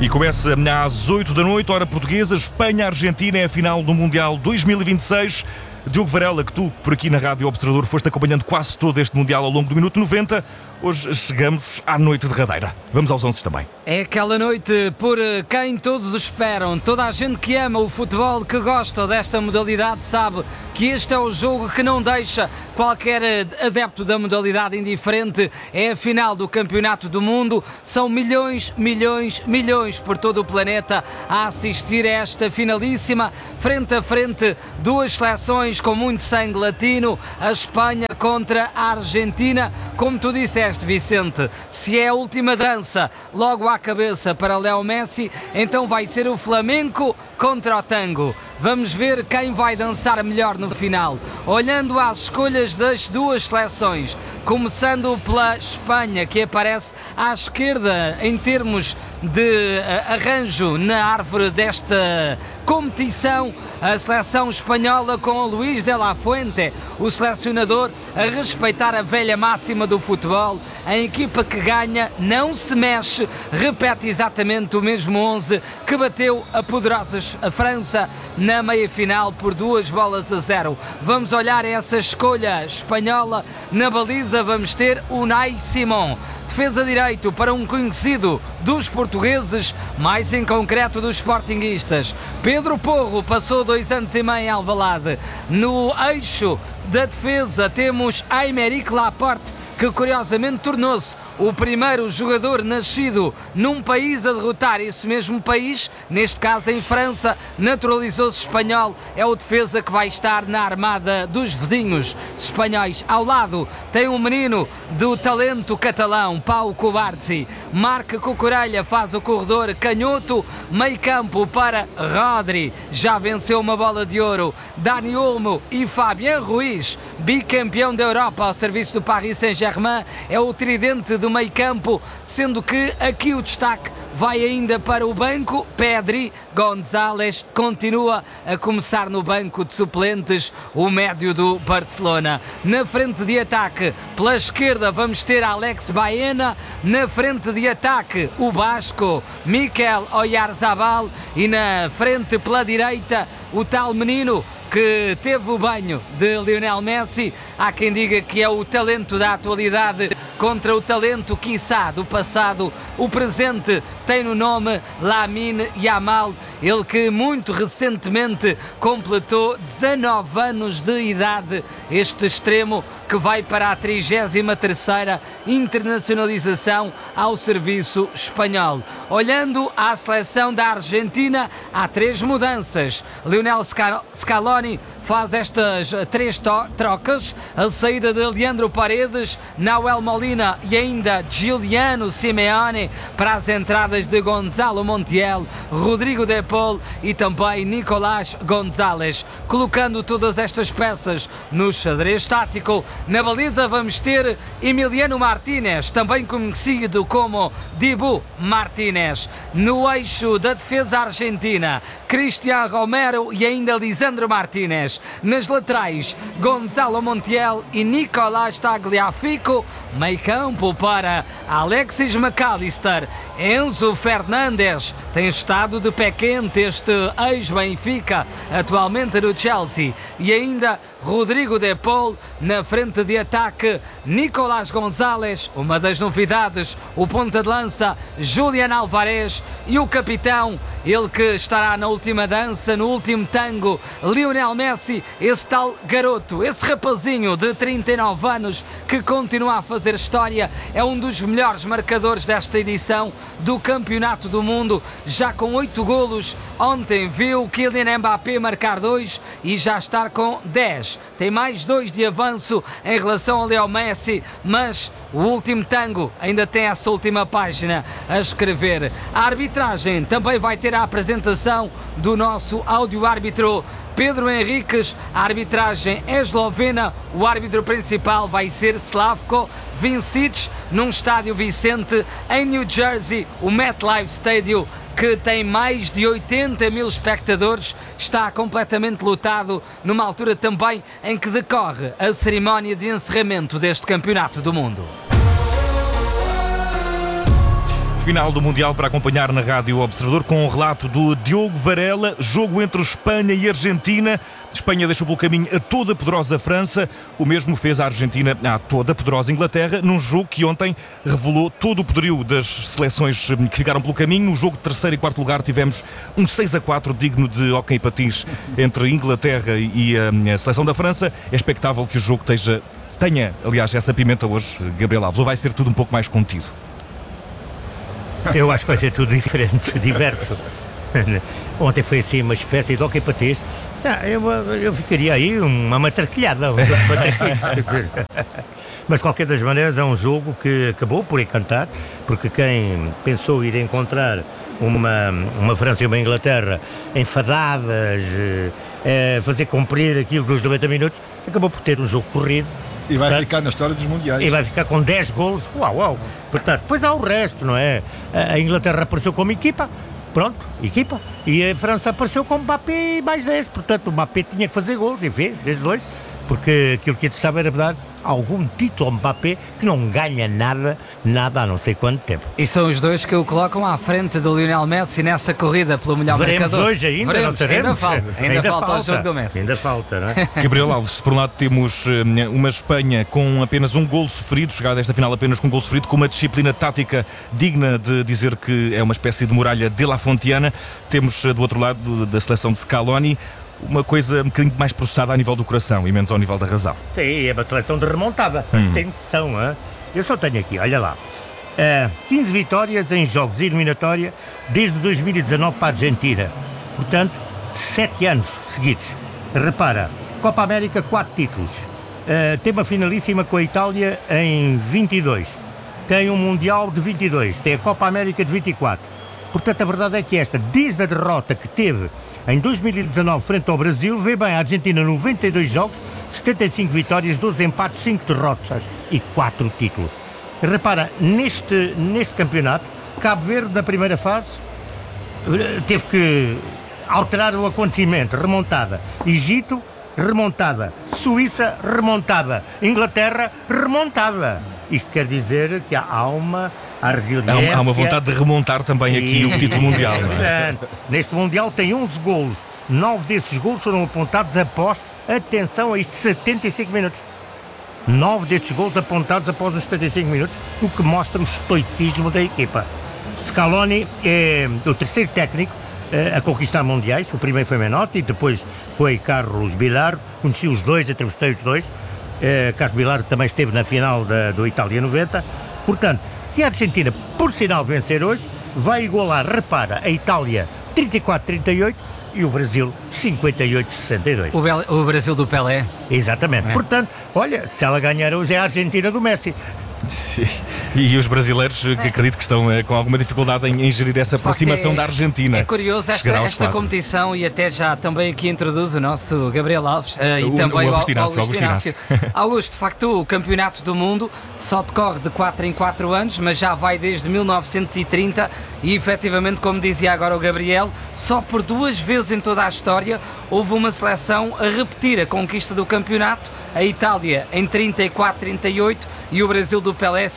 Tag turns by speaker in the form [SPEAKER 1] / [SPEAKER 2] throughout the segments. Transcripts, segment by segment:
[SPEAKER 1] E começa às 8 da noite, hora portuguesa, Espanha-Argentina é a final do Mundial 2026. Diogo Varela, que tu, por aqui na Rádio Observador, foste acompanhando quase todo este Mundial ao longo do minuto 90. Hoje chegamos à noite derradeira. Vamos aos 11 também.
[SPEAKER 2] É aquela noite por quem todos esperam. Toda a gente que ama o futebol, que gosta desta modalidade, sabe que este é o jogo que não deixa qualquer adepto da modalidade indiferente. É a final do Campeonato do Mundo. São milhões por todo o planeta a assistir a esta finalíssima. Frente a frente, duas seleções com muito sangue latino. A Espanha contra a Argentina. Como tu disseste, Vicente, se é a última dança logo à cabeça para Leo Messi, então vai ser o flamenco contra o tango. Vamos ver quem vai dançar melhor no final. Olhando às escolhas das duas seleções, começando pela Espanha, que aparece à esquerda em termos de arranjo na árvore desta competição, a seleção espanhola com Luís de la Fuente, o selecionador, a respeitar a velha máxima do futebol: a equipa que ganha não se mexe. Repete exatamente o mesmo 11 que bateu a poderosa França na meia-final por 2-0. Vamos olhar essa escolha espanhola. Na baliza vamos ter Unai Simón. Defesa direito para um conhecido dos portugueses, mais em concreto dos sportinguistas. Pedro Porro passou 2 anos e meio em Alvalade. No eixo da defesa temos Aymeric Laporte, que curiosamente tornou-se o primeiro jogador nascido num país a derrotar esse mesmo país, neste caso em França, naturalizou-se espanhol. É o defesa que vai estar na armada dos vizinhos espanhóis. Ao lado tem um menino do talento catalão, Pau Cubarsí. Marc Cucurella faz o corredor canhoto. Meio campo para Rodri, já venceu uma bola de ouro. Dani Olmo e Fabien Ruiz, bicampeão da Europa ao serviço do Paris Saint-Germain, é o tridente do meio campo, sendo que aqui o destaque vai ainda para o banco. Pedri González continua a começar no banco de suplentes, o médio do Barcelona. Na frente de ataque, pela esquerda, vamos ter Alex Baena. Na frente de ataque, o basco Mikel Oyarzabal. E na frente, pela direita, o tal menino que teve o banho de Lionel Messi. Há quem diga que é o talento da atualidade contra o talento, quiçá, do passado. O presente tem no nome Lamine Yamal, ele que muito recentemente completou 19 anos de idade. Este extremo que vai para a 33ª internacionalização ao serviço espanhol. Olhando à seleção da Argentina, há 3 mudanças. Lionel Scaloni faz estas 3 trocas: a saída de Leandro Paredes, Nahuel Molina e ainda Giuliano Simeone para as entradas de Gonzalo Montiel, Rodrigo De Paul e também Nicolás González. Colocando todas estas peças no xadrez tático, na baliza vamos ter Emiliano Martínez, também conhecido como Dibu Martínez. No eixo da defesa argentina, Cristian Romero e ainda Lisandro Martínez. Nas laterais, Gonzalo Montiel e Nicolás Tagliafico. Meio campo para Alexis McAllister. Enzo Fernandes tem estado de pé quente, este ex-Benfica, atualmente no Chelsea. E ainda Rodrigo De Paul. Na frente de ataque, Nicolás González, uma das novidades, o ponta de lança Julián Álvarez e o capitão, ele que estará na última dança, no último tango, Lionel Messi, esse tal garoto, esse rapazinho de 39 anos que continua a fazer história, é um dos melhores marcadores desta edição do Campeonato do Mundo, já com 8 golos. Ontem viu Kylian Mbappé marcar 2 e já está com 10. Tem mais 2 de avanço em relação ao Leo Messi, mas o último tango ainda tem essa última página a escrever. A arbitragem também vai ter a apresentação do nosso áudio-árbitro Pedro Henriques. A arbitragem é eslovena, o árbitro principal vai ser Slavko Vincic, num estádio Vicente em New Jersey, o MetLife Stadium, que tem mais de 80 mil espectadores, está completamente lotado, numa altura também em que decorre a cerimónia de encerramento deste Campeonato do Mundo.
[SPEAKER 1] final do Mundial para acompanhar na Rádio Observador com um relato do Diogo Varela, jogo entre Espanha e Argentina. Espanha deixou pelo caminho a toda poderosa França, o mesmo fez a Argentina à toda poderosa Inglaterra, num jogo que ontem revelou todo o poderio das seleções que ficaram pelo caminho. No jogo de terceiro e quarto lugar tivemos um 6-4 digno de hóquei patins entre Inglaterra e a seleção da França. É expectável que o jogo tenha, aliás, essa pimenta hoje, Gabriel Alves, ou vai ser tudo um pouco mais contido?
[SPEAKER 3] Eu acho que vai ser tudo diferente, diverso. Ontem foi assim uma espécie de hóquei patins. Eu ficaria aí uma matraquilhada. Mas de qualquer das maneiras é um jogo que acabou por encantar, porque quem pensou ir encontrar uma França e uma Inglaterra enfadadas, fazer cumprir aquilo dos 90 minutos, acabou por ter um jogo corrido.
[SPEAKER 4] E vai ficar na história dos mundiais.
[SPEAKER 3] E vai ficar com 10 golos. Uau! Portanto, depois há o resto, não é? A Inglaterra apareceu como equipa. Pronto, equipa. E a França apareceu com Mbappé e mais 10. Portanto, o Mbappé tinha que fazer gols e fez, desde dois. Porque aquilo que interessava era dar algum título ao Mbappé, que não ganha nada há não sei quanto tempo.
[SPEAKER 2] E são os dois que o colocam à frente do Lionel Messi nessa corrida pelo melhor marcador.
[SPEAKER 3] Hoje ainda, não sabemos.
[SPEAKER 2] Ainda falta o jogo do Messi.
[SPEAKER 3] Ainda falta, não é?
[SPEAKER 1] Gabriel Alves, se por um lado temos uma Espanha com apenas um golo sofrido, chegada a esta final apenas com um golo sofrido, com uma disciplina tática digna de dizer que é uma espécie de muralha de La Fontiana, temos do outro lado da seleção de Scaloni uma coisa um bocadinho mais processada a nível do coração e menos ao nível da razão.
[SPEAKER 3] Sim, é uma seleção de remontada. Atenção, hein? Eu só tenho aqui, olha lá, 15 vitórias em jogos de eliminatória desde 2019 para a Argentina. Portanto, 7 anos seguidos. Repara, Copa América, 4 títulos. Tem uma finalíssima com a Itália em 22. Tem um Mundial de 22. Tem a Copa América de 24. Portanto, a verdade é que desde a derrota que teve em 2019 frente ao Brasil, vê bem a Argentina 92 jogos, 75 vitórias, 12 empates, 5 derrotas e 4 títulos. Repara, neste campeonato, Cabo Verde, na primeira fase, teve que alterar o acontecimento, remontada. Egito, remontada. Suíça, remontada. Inglaterra, remontada. Isto quer dizer que há uma resiliência.
[SPEAKER 1] Há uma vontade de remontar também aqui o título mundial. Não é?
[SPEAKER 3] Neste Mundial tem 11 golos. 9 desses golos foram apontados após, atenção a isto, 75 minutos. 9 destes golos apontados após os 75 minutos, o que mostra o estoicismo da equipa. Scaloni é o terceiro técnico a conquistar mundiais. O primeiro foi Menotti, depois foi Carlos Bilardo. Conheci os dois, entrevistei os dois. Carlos Bilardo também esteve na final do Itália 90. Portanto, se a Argentina, por sinal, vencer hoje, vai igualar, repara, a Itália 34-38 e o Brasil 58-62.
[SPEAKER 2] O Brasil do Pelé.
[SPEAKER 3] Exatamente. Portanto, olha, se ela ganhar hoje é a Argentina do Messi.
[SPEAKER 1] Sim. E os brasileiros, que acredito que estão com alguma dificuldade em gerir essa aproximação da Argentina.
[SPEAKER 2] É curioso esta competição, e até já também aqui introduz o nosso Gabriel Alves e também o Augusto Inácio. Augusto, de facto, o Campeonato do Mundo só decorre de 4 em 4 anos, mas já vai desde 1930 e, efetivamente, como dizia agora o Gabriel, só por 2 vezes em toda a história houve uma seleção a repetir a conquista do campeonato, a Itália em 34-38 e o Brasil do Pelé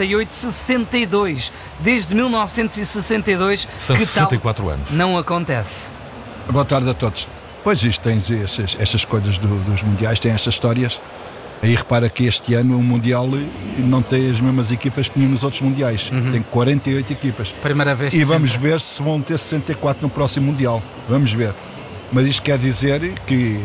[SPEAKER 2] 58-62. Desde 1962
[SPEAKER 1] são
[SPEAKER 2] que
[SPEAKER 1] 64
[SPEAKER 2] tal
[SPEAKER 1] anos.
[SPEAKER 2] Não acontece.
[SPEAKER 4] Boa tarde a todos. Pois isto, tens estas coisas dos mundiais, tem estas histórias. Aí repara que este ano o Mundial não tem as mesmas equipas que tinha nos outros mundiais. Tem 48 equipas.
[SPEAKER 2] Primeira vez.
[SPEAKER 4] E vamos ver se vão ter 64 no próximo Mundial. Vamos ver. Mas isto quer dizer que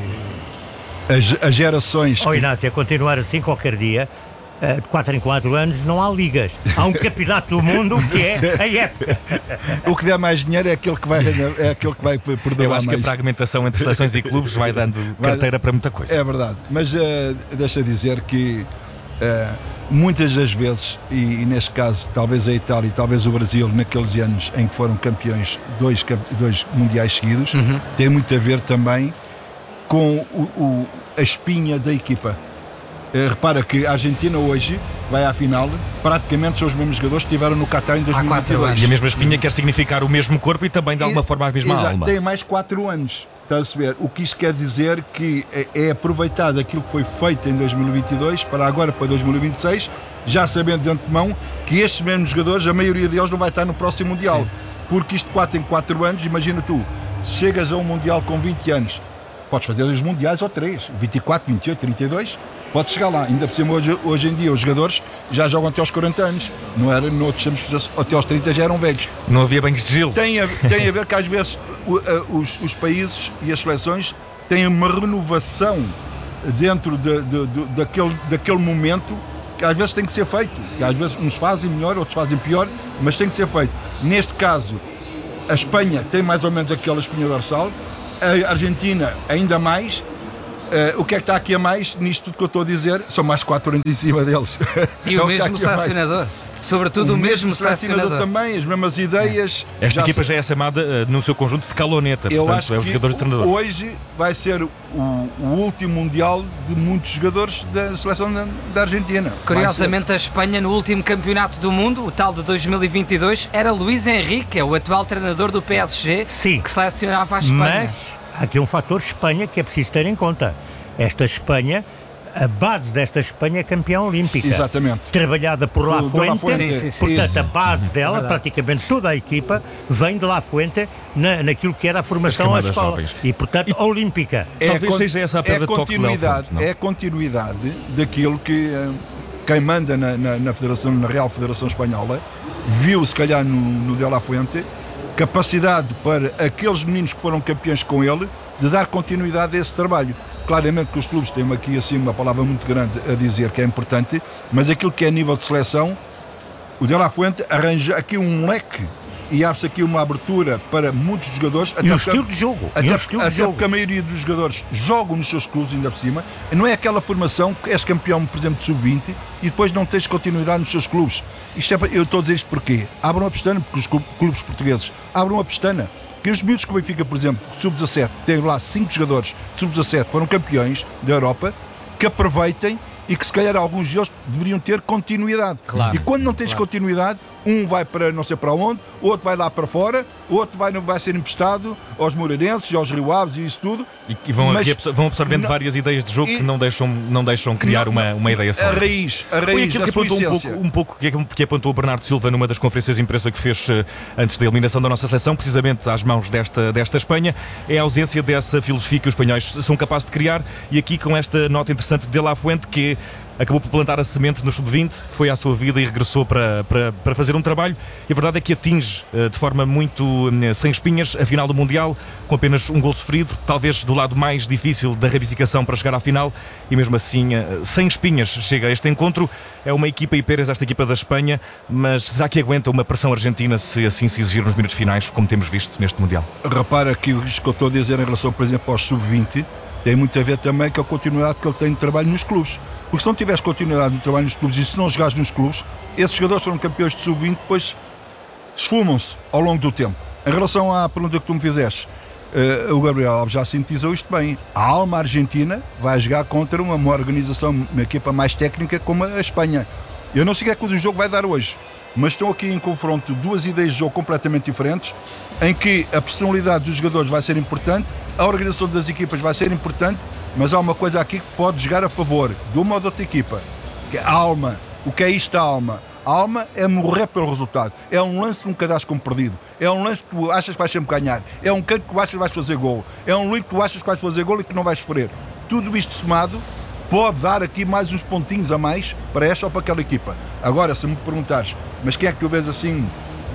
[SPEAKER 4] as gerações...
[SPEAKER 3] Inácio, a continuar assim qualquer dia, de 4 em 4 anos não há ligas. Há um campeonato do mundo que é a época.
[SPEAKER 4] O que der mais dinheiro é aquele que vai perder.
[SPEAKER 1] Eu acho que a fragmentação entre seleções e clubes vai dando carteira para muita coisa.
[SPEAKER 4] É verdade, mas deixa dizer que muitas das vezes, e neste caso talvez a Itália e talvez o Brasil, naqueles anos em que foram campeões dois mundiais seguidos, tem muito a ver também com a espinha da equipa. Repara que a Argentina hoje vai à final, praticamente são os mesmos jogadores que estiveram no Qatar em 2022.
[SPEAKER 1] E a mesma espinha quer significar o mesmo corpo e também de alguma forma a mesma alma.
[SPEAKER 4] Tem mais 4 anos, está a saber? O que isto quer dizer que é aproveitado aquilo que foi feito em 2022 para agora, para 2026, já sabendo de antemão que estes mesmos jogadores, a maioria deles não vai estar no próximo Mundial. Sim. Porque isto 4 em 4 anos, imagina tu, chegas a um Mundial com 20 anos, podes fazer 2 Mundiais ou 3, 24, 28, 32, podes chegar lá. Ainda por cima, hoje em dia, os jogadores já jogam até aos 40 anos, não era, noutros tempos, até aos 30 já eram velhos.
[SPEAKER 1] Não havia banhos de gelo.
[SPEAKER 4] Tem a ver que às vezes os países e as seleções têm uma renovação dentro daquele momento que às vezes tem que ser feito. Que às vezes uns fazem melhor, outros fazem pior, mas tem que ser feito. Neste caso, a Espanha tem mais ou menos aquela espinha dorsal, a Argentina ainda mais. O que é que está aqui a mais nisto tudo que eu estou a dizer? São mais 4 anos em cima deles.
[SPEAKER 2] E o mesmo selecionador. Sobretudo o mesmo selecionador
[SPEAKER 4] também, as mesmas ideias.
[SPEAKER 1] Esta equipa já é chamada no seu conjunto de escaloneta, portanto é os jogadores de treinador.
[SPEAKER 4] Hoje vai ser o último Mundial de muitos jogadores da seleção da Argentina.
[SPEAKER 2] Curiosamente, a Espanha no último campeonato do mundo, o tal de 2022, era Luís Henrique, o atual treinador do PSG,
[SPEAKER 3] sim,
[SPEAKER 2] que selecionava a Espanha.
[SPEAKER 3] Mas há aqui um fator Espanha que é preciso ter em conta. Esta Espanha, a base desta Espanha é campeã olímpica.
[SPEAKER 4] Exatamente.
[SPEAKER 3] Trabalhada por La Fuente.
[SPEAKER 2] Sim.
[SPEAKER 3] Portanto,
[SPEAKER 4] isso.
[SPEAKER 3] A base dela, praticamente toda a equipa, vem de La Fuente naquilo que era a formação à escola.
[SPEAKER 1] Jovens.
[SPEAKER 3] E, portanto, olímpica.
[SPEAKER 1] Talvez seja essa a pedra de toque de Léo.
[SPEAKER 4] É a continuidade daquilo que quem manda na Real Federação Espanhola viu, se calhar, no de La Fuente, capacidade para aqueles meninos que foram campeões com ele de dar continuidade a esse trabalho. Claramente que os clubes têm aqui assim uma palavra muito grande a dizer que é importante, mas aquilo que é nível de seleção, o de La Fuente arranja aqui um leque e abre-se aqui uma abertura para muitos jogadores.
[SPEAKER 3] E o estilo de jogo.
[SPEAKER 4] Até porque a maioria dos jogadores jogam nos seus clubes ainda por cima. Não é aquela formação que és campeão, por exemplo, de sub-20 e depois não tens continuidade nos seus clubes. Eu estou a dizer isto porquê? Abram a pestana, porque os clubes portugueses abram a pestana. Que os miúdos que o Benfica, por exemplo, sub-17, tem lá 5 jogadores sub-17 foram campeões da Europa, que aproveitem e que se calhar alguns deles deveriam ter continuidade.
[SPEAKER 2] Claro,
[SPEAKER 4] e quando não tens continuidade, um vai para não sei para onde, outro vai lá para fora, outro vai ser emprestado aos Moreirenses, aos Rio Aves e isso tudo.
[SPEAKER 1] E vão absorvendo várias ideias de jogo que não deixam criar uma ideia só.
[SPEAKER 4] A raiz
[SPEAKER 1] Foi aquilo que apontou que apontou o Bernardo Silva numa das conferências de imprensa que fez antes da eliminação da nossa seleção, precisamente às mãos desta Espanha, é a ausência dessa filosofia que os espanhóis são capazes de criar, e aqui com esta nota interessante de La Fuente, que acabou por plantar a semente no sub-20, foi à sua vida e regressou para fazer um trabalho, e a verdade é que atinge de forma muito sem espinhas a final do Mundial, com apenas um gol sofrido, talvez do lado mais difícil da ramificação para chegar à final, e mesmo assim sem espinhas chega a este encontro. É uma equipa hiperes, esta equipa da Espanha, mas será que aguenta uma pressão argentina se assim se exigir nos minutos finais, como temos visto neste Mundial?
[SPEAKER 4] Repara que isto que eu estou a dizer em relação, por exemplo, aos sub-20 tem muito a ver também com a continuidade que ele tem de trabalho nos clubes. Porque se não tiveres continuidade de trabalho nos clubes e se não jogares nos clubes, esses jogadores foram campeões de sub-20, depois esfumam-se ao longo do tempo. Em relação à pergunta que tu me fizeste, o Gabriel Alves já sintetizou isto bem. A alma argentina vai jogar contra uma organização, uma equipa mais técnica como a Espanha. Eu não sei o que é que o jogo vai dar hoje, mas estão aqui em confronto duas ideias de jogo completamente diferentes, em que a personalidade dos jogadores vai ser importante, a organização das equipas vai ser importante, mas há uma coisa aqui que pode jogar a favor de uma ou de outra equipa, que é a alma. O que é isto, a alma? A alma é morrer pelo resultado. É um lance de um cadastro como perdido. É um lance que tu achas que vais sempre ganhar. É um canto que tu achas que vais fazer gol. É um livro que tu achas que vais fazer gol e que não vais sofrer. Tudo isto somado pode dar aqui mais uns pontinhos a mais para esta ou para aquela equipa. Agora, se me perguntares, mas quem é que tu vês assim,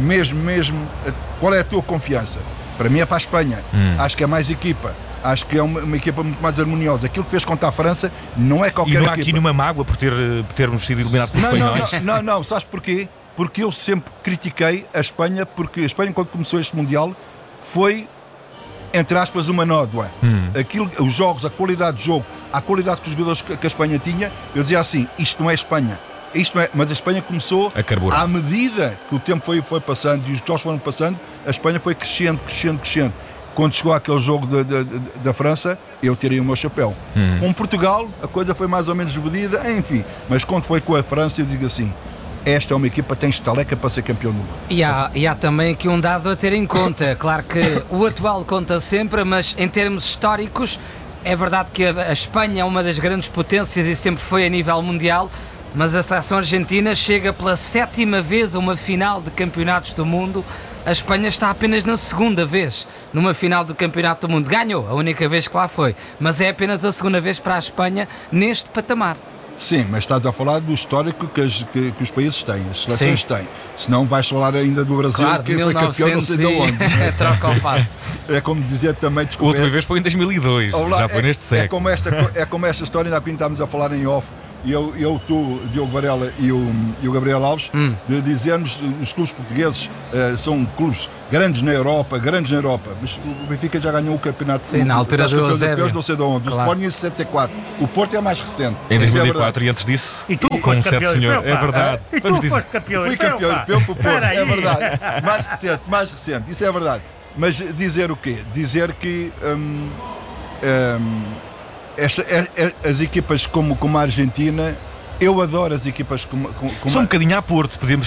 [SPEAKER 4] mesmo, qual é a tua confiança? Para mim é para a Espanha. Acho que é mais equipa. Acho que é uma equipa muito mais harmoniosa. Aquilo que fez contra a França não é qualquer equipa.
[SPEAKER 1] E não há aqui nenhuma mágoa por termos sido eliminados pelos espanhóis?
[SPEAKER 4] Não. Sabes porquê? Porque eu sempre critiquei a Espanha, porque a Espanha, quando começou este Mundial, foi, entre aspas, uma nódoa. Os jogos, a qualidade de jogo, a qualidade que os jogadores que a Espanha tinha, eu dizia assim, isto não é Espanha. Mas a Espanha começou, à medida que o tempo foi passando e os jogos foram passando, a Espanha foi crescendo. Quando chegou aquele jogo da França, eu tirei o meu chapéu. Com Portugal, a coisa foi mais ou menos dividida, enfim. Mas quando foi com a França, eu digo assim, esta é uma equipa que tem estaleca para ser campeão do mundo.
[SPEAKER 2] E há também aqui um dado a ter em conta. Claro que o atual conta sempre, mas em termos históricos, é verdade que a Espanha é uma das grandes potências e sempre foi a nível mundial, mas a seleção argentina chega pela 7ª vez a uma final de campeonatos do mundo. A Espanha está apenas na 2ª vez numa final do Campeonato do Mundo. Ganhou a única vez que lá foi, mas é apenas a 2ª vez para a Espanha neste patamar.
[SPEAKER 4] Sim, mas estás a falar do histórico que os países têm, as seleções têm. Senão vais falar ainda do Brasil,
[SPEAKER 2] claro,
[SPEAKER 4] que foi campeão não sei de onde.
[SPEAKER 2] Troca o passo.
[SPEAKER 4] É como dizer também,
[SPEAKER 1] A última vez foi em 2002, já foi neste século.
[SPEAKER 4] É como esta história, ainda há pouco estávamos a falar em off, eu, tu, Diogo Varela e o Gabriel Alves, de dizermos os clubes portugueses são clubes grandes na Europa, mas o Benfica já ganhou o campeonato.
[SPEAKER 2] Sim, na altura do Eusébio.
[SPEAKER 4] Não sei de onde, claro. O Sporting em 74, o Porto é mais recente.
[SPEAKER 1] Em 2004 e antes disso,
[SPEAKER 3] e tu
[SPEAKER 1] com um certo senhor, é verdade.
[SPEAKER 3] E tu foste campeão
[SPEAKER 4] Fui campeão europeu para o Porto, é verdade. Mais recente, isso é verdade. Mas dizer o quê? Dizer que as equipas como a Argentina, eu adoro as equipas como
[SPEAKER 1] são um bocadinho a Porto, podemos